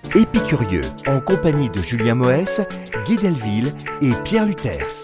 Épicurieux, en compagnie de Julien Moès, Guy Delville et Pierre Luthers.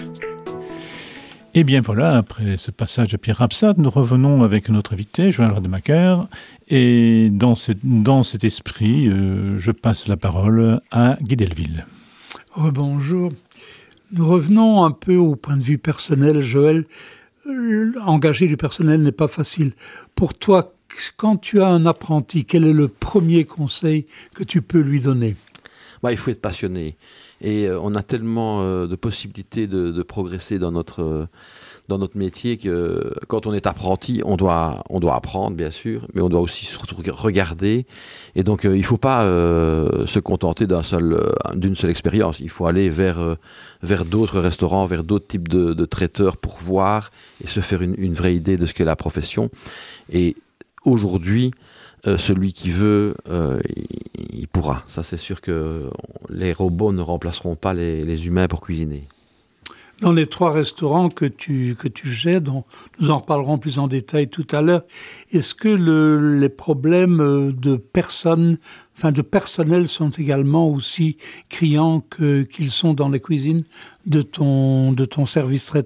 Et bien voilà, après ce passage de Pierre Rapsat, nous revenons avec notre invité, Joël Rademacher. Et dans cet esprit, je passe la parole à Guy Delville. Rebonjour. Nous revenons un peu au point de vue personnel, Joël. Engager du personnel n'est pas facile. Pour toi, quand tu as un apprenti, quel est le premier conseil que tu peux lui donner ? Il faut être passionné. Et on a tellement de possibilités de progresser dans notre métier que quand on est apprenti, on doit apprendre, bien sûr, mais on doit aussi surtout regarder. Et donc, il ne faut pas se contenter d'une seule expérience. Il faut aller vers d'autres restaurants, vers d'autres types de traiteurs pour voir et se faire une vraie idée de ce qu'est la profession. Et aujourd'hui, celui qui veut, il pourra. Ça, c'est sûr que les robots ne remplaceront pas les humains pour cuisiner. Dans les 3 restaurants que tu gères, dont nous en reparlerons plus en détail tout à l'heure, est-ce que les problèmes de personnel sont également aussi criants qu'ils sont dans les cuisines de ton service traiteur ?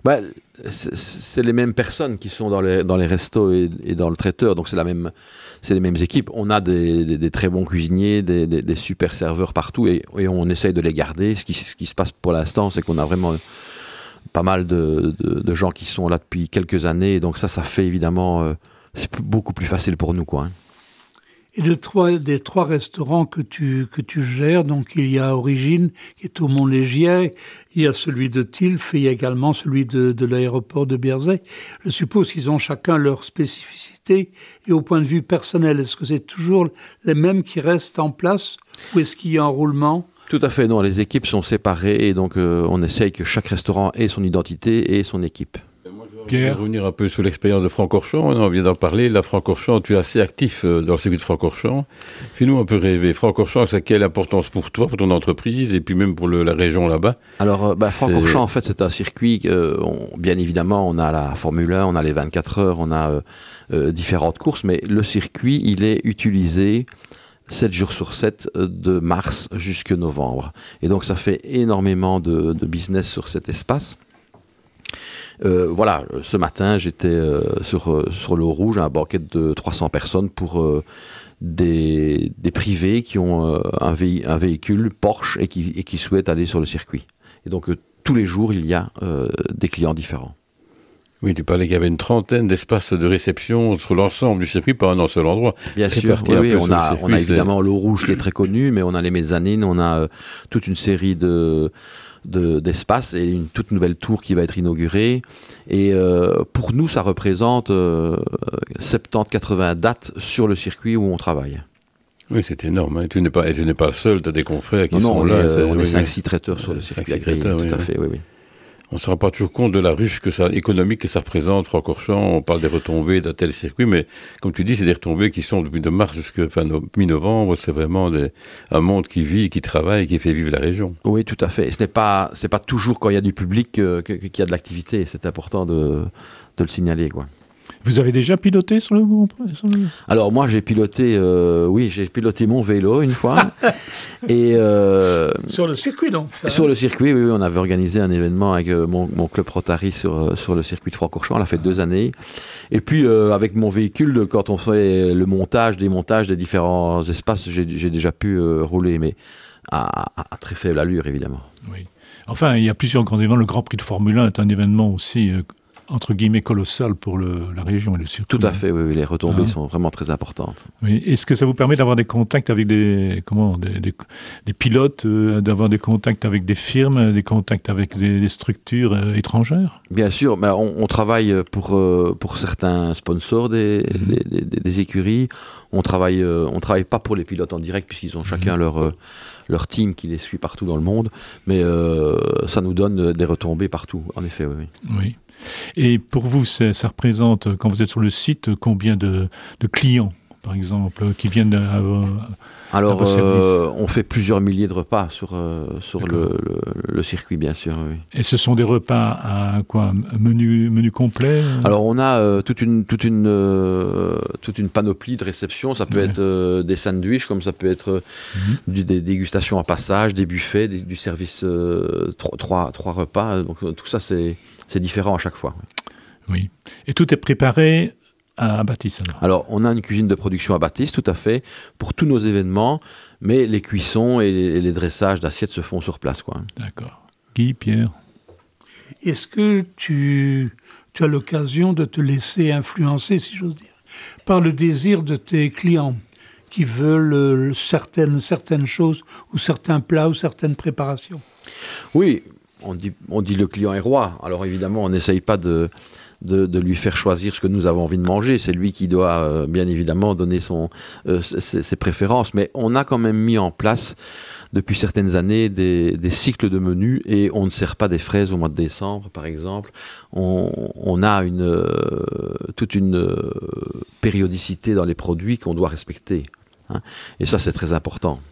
C'est les mêmes personnes qui sont dans les restos et dans le traiteur, donc c'est les mêmes équipes. On a des très bons cuisiniers, des super serveurs partout, et on essaye de les garder. Ce qui se passe pour l'instant, c'est qu'on a vraiment pas mal de gens qui sont là depuis quelques années, donc ça fait évidemment, c'est beaucoup plus facile pour nous, quoi. Et des 3 restaurants que tu gères, donc il y a Origine, qui est au Mont-Légier, il y a celui de Tilf et il y a également celui de l'aéroport de Bierzey. Je suppose qu'ils ont chacun leur spécificité. Et au point de vue personnel, est-ce que c'est toujours les mêmes qui restent en place ou est-ce qu'il y a un roulement ? Tout à fait, non, les équipes sont séparées et donc on essaye que chaque restaurant ait son identité et son équipe. Je vais revenir un peu sur l'expérience de Francorchamps, on vient d'en parler. La Francorchamps, tu es assez actif dans le circuit de Francorchamps. Fais-nous un peu rêver. Francorchamps, c'est quelle importance pour toi, pour ton entreprise et puis même pour la région là-bas ? Alors, Francorchamps, en fait, c'est un circuit, bien évidemment, on a la Formule 1, on a les 24 heures, on a différentes courses, mais le circuit, il est utilisé 7 jours sur 7, de mars jusqu'à novembre. Et donc, ça fait énormément de business sur cet espace. Ce matin, j'étais sur l'eau rouge, à un banquet de 300 personnes pour des privés qui ont un véhicule Porsche et qui souhaitent aller sur le circuit. Et donc, tous les jours, il y a des clients différents. Oui, tu parlais qu'il y avait une trentaine d'espaces de réception sur l'ensemble du circuit, pas un seul endroit. Bien sûr, oui, on a évidemment l'eau rouge qui est très connue, mais on a les mezzanines, on a toute une série d'espaces et une toute nouvelle tour qui va être inaugurée. Et pour nous, ça représente 70-80 dates sur le circuit où on travaille. Oui, c'est énorme. Hein. Tu n'es pas le seul, tu as des confrères qui sont là. On est 5-6 traiteurs sur le circuit. Tout à fait, oui. On ne se rend pas toujours compte de la ruche économique que ça représente, Francorchamps. On parle des retombées d'un tel circuit, mais comme tu dis, c'est des retombées qui sont depuis de mars jusqu'à mi-novembre. C'est vraiment un monde qui vit, qui travaille, qui fait vivre la région. Oui, tout à fait. Et c'est pas toujours quand il y a du public qu'il y a de l'activité. C'est important de le signaler, quoi. Vous avez déjà piloté sur le groupe ? Alors moi j'ai piloté mon vélo une fois. Et sur le circuit donc sur le circuit, oui, on avait organisé un événement avec mon club Rotary sur le circuit de Francorchamps, on l'a fait 2 années. Et puis avec mon véhicule, quand on fait le démontage des différents espaces, j'ai déjà pu rouler, mais à très faible allure évidemment. Oui. Enfin, il y a plusieurs grands événements. Le Grand Prix de Formule 1 est un événement aussi entre guillemets colossal pour la région et le circuit. Tout à fait, oui, les retombées sont vraiment très importantes. Oui. Est-ce que ça vous permet d'avoir des contacts avec des pilotes, d'avoir des contacts avec des firmes, des contacts avec des structures étrangères ? Bien sûr, mais on travaille pour certains sponsors des écuries. On travaille pas pour les pilotes en direct puisqu'ils ont chacun leur team qui les suit partout dans le monde, mais ça nous donne des retombées partout, en effet, oui. Oui. Et pour vous, ça représente, quand vous êtes sur le site, combien de clients, par exemple, qui viennent Alors, service? on fait plusieurs milliers de repas sur le circuit, bien sûr. Oui. Et ce sont des repas à quoi? Menu complet? Alors, on a toute une panoplie de réceptions. Ça peut être des sandwichs, comme ça peut être des dégustations en passage, des buffets, du service 3 repas. Donc, tout ça, c'est différent à chaque fois. Oui. Et tout est préparé à Baptiste alors, on a une cuisine de production à Baptiste, tout à fait, pour tous nos événements, mais les cuissons et les dressages d'assiettes se font sur place, quoi. D'accord. Guy, Pierre? Est-ce que tu as l'occasion de te laisser influencer, si j'ose dire, par le désir de tes clients qui veulent certaines choses ou certains plats ou certaines préparations? Oui, on dit le client est roi. Alors évidemment, on n'essaye pas de lui faire choisir ce que nous avons envie de manger. C'est lui qui doit, bien évidemment, donner ses préférences. Mais on a quand même mis en place, depuis certaines années, des cycles de menus et on ne sert pas des fraises au mois de décembre, par exemple. On a toute une périodicité dans les produits qu'on doit respecter. Hein. Et ça, c'est très important.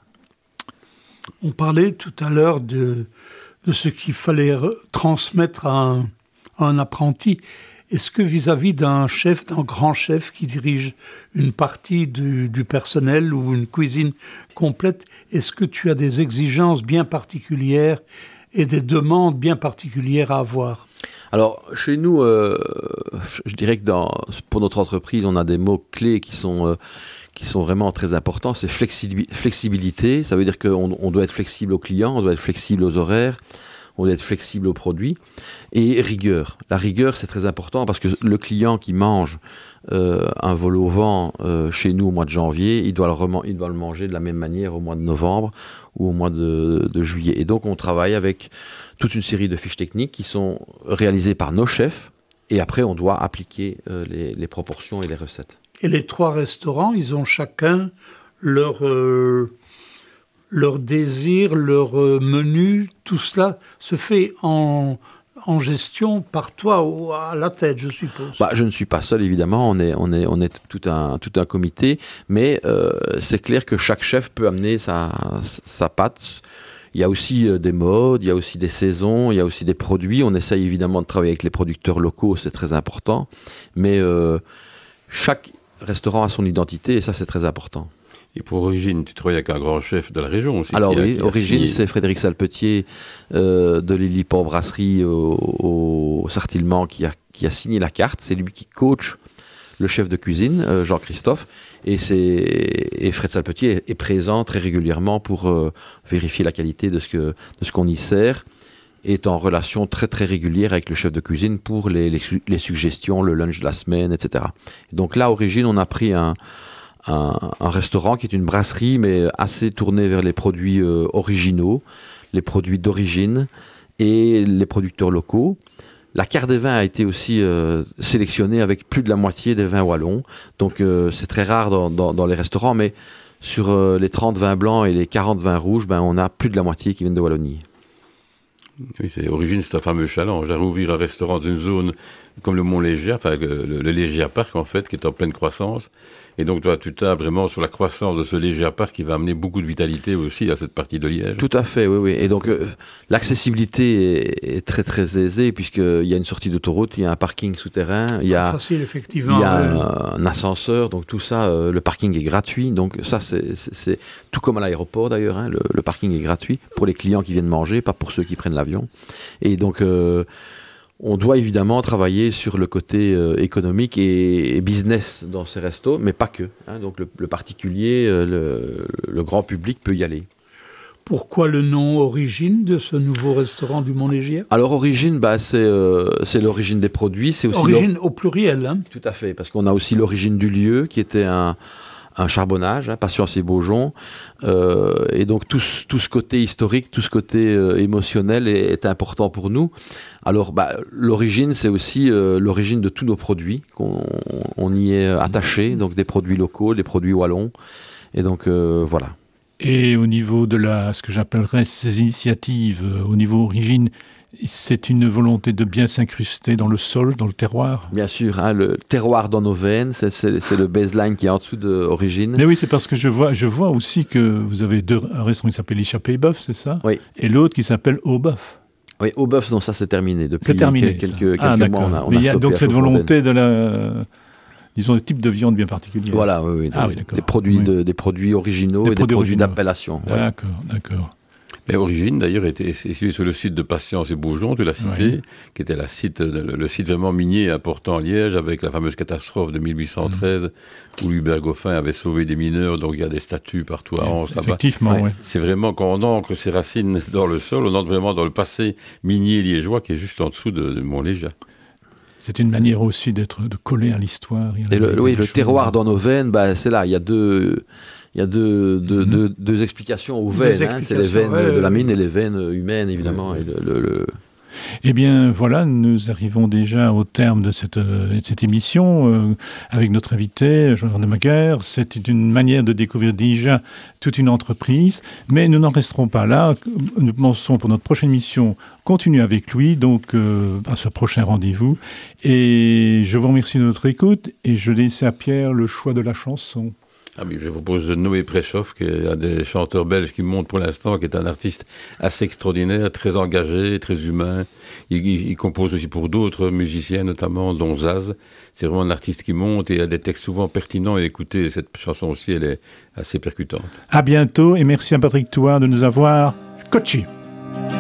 On parlait tout à l'heure de ce qu'il fallait transmettre à un apprenti. Est-ce que vis-à-vis d'un grand chef qui dirige une partie du personnel ou une cuisine complète, est-ce que tu as des exigences bien particulières et des demandes bien particulières à avoir? Alors, chez nous, je dirais que pour notre entreprise, on a des mots-clés qui sont vraiment très importants. C'est flexibilité, ça veut dire qu'on doit être flexible aux clients, on doit être flexible aux horaires, on doit être flexible aux produits, et rigueur. La rigueur, c'est très important parce que le client qui mange un vol au vent chez nous au mois de janvier, il doit le manger de la même manière au mois de novembre ou au mois de juillet. Et donc, on travaille avec toute une série de fiches techniques qui sont réalisées par nos chefs, et après, on doit appliquer les proportions et les recettes. Et les 3 restaurants, ils ont chacun leur désir, leur menu, tout cela se fait en gestion par toi ou à la tête, je suppose. Je ne suis pas seul, évidemment, on est tout un comité, mais c'est clair que chaque chef peut amener sa patte. Il y a aussi des modes, il y a aussi des saisons, il y a aussi des produits. On essaye évidemment de travailler avec les producteurs locaux, c'est très important, mais chaque restaurant a son identité et ça, c'est très important. Et pour Origine, tu travailles avec un grand chef de la région aussi. Alors oui, Origine, c'est Frédéric Salpetier de Lilliport Brasserie au Sartillement qui a signé la carte. C'est lui qui coach le chef de cuisine, Jean-Christophe, et Fred Salpetier est présent très régulièrement pour vérifier la qualité de ce qu'on y sert, et est en relation très très régulière avec le chef de cuisine pour les suggestions, le lunch de la semaine, etc. Et donc là, Origine, on a pris un restaurant qui est une brasserie, mais assez tournée vers les produits originaux, les produits d'origine et les producteurs locaux. La carte des vins a été aussi sélectionnée avec plus de la moitié des vins wallons. Donc c'est très rare dans les restaurants, mais sur les 30 vins blancs et les 40 vins rouges, on a plus de la moitié qui viennent de Wallonie. Oui, Origine, c'est un fameux challenge. Ouvrir un restaurant dans une zone comme le Mont-Légier, enfin le Légier Parc en fait, qui est en pleine croissance. Et donc toi, tu tapes vraiment sur la croissance de ce Légier Parc qui va amener beaucoup de vitalité aussi à cette partie de Liège. Tout à fait, oui. Et donc l'accessibilité est très très aisée puisqu'il y a une sortie d'autoroute, il y a un parking souterrain, il y a facile, effectivement, il y a un ascenseur, donc tout ça, le parking est gratuit. Donc ça, c'est tout comme à l'aéroport d'ailleurs, hein, le parking est gratuit pour les clients qui viennent manger, pas pour ceux qui prennent l'avion. Et donc on doit évidemment travailler sur le côté économique et business dans ces restos, mais pas que. Hein. Donc le particulier, le grand public peut y aller. Pourquoi le nom Origine de ce nouveau restaurant du Mont-Légier? Alors Origine, c'est l'origine des produits. C'est aussi origine au pluriel. Hein. Tout à fait, parce qu'on a aussi l'origine du lieu qui était un charbonnage, hein, Patience et Beaujon, et donc tout ce côté historique, tout ce côté émotionnel est important pour nous. Alors l'origine, c'est aussi l'origine de tous nos produits, on y est attaché, donc des produits locaux, des produits wallons, et donc voilà. Et au niveau de ce que j'appellerais ces initiatives, au niveau origine, c'est une volonté de bien s'incruster dans le sol, dans le terroir. Bien sûr, hein, le terroir dans nos veines, c'est le baseline qui est en dessous d'origine. Mais oui, c'est parce que je vois aussi que vous avez un restaurant qui s'appelle l'Échappée Bœuf, c'est ça? Oui. Et l'autre qui s'appelle Au Bœuf. Oui, Au Bœuf, donc ça c'est terminé. Depuis quelques mois, on a Mais il y a stoppé donc à cette Chauffourdaine. volonté disons, des types de viande bien particuliers. Voilà, oui. Des produits, des produits originaux et des produits d'appellation. D'accord, d'accord. Et Origine, d'ailleurs, était située sur le site de Patience et Beaujon, de la cité, qui était le site vraiment minier important à Liège, avec la fameuse catastrophe de 1813, où Hubert Goffin avait sauvé des mineurs, donc il y a des statues partout à Anse, là-bas. Effectivement, oui. C'est vraiment, quand on ancre ses racines dans le sol, on entre vraiment dans le passé minier liégeois, qui est juste en dessous de Montlégia. C'est une manière aussi de coller à l'histoire. Et le terroir dans nos veines, c'est là, il y a deux explications aux veines. C'est les veines de la mine et les veines humaines, évidemment. Et Eh bien, voilà, nous arrivons déjà au terme de cette émission avec notre invité, Jean-Laurent Desmaquer. C'est une manière de découvrir déjà toute une entreprise, mais nous n'en resterons pas là. Nous pensons pour notre prochaine émission continuer avec lui, donc à ce prochain rendez-vous. Et je vous remercie de notre écoute et je laisse à Pierre le choix de la chanson. Ah oui, je vous propose Noé Préchoff, qui est un des chanteurs belges qui monte pour l'instant, qui est un artiste assez extraordinaire, très engagé, très humain. Il compose aussi pour d'autres musiciens, notamment, dont Zaz. C'est vraiment un artiste qui monte et il a des textes souvent pertinents à écouter. Cette chanson aussi, elle est assez percutante. À bientôt et merci à Patrick Thouard de nous avoir coachés.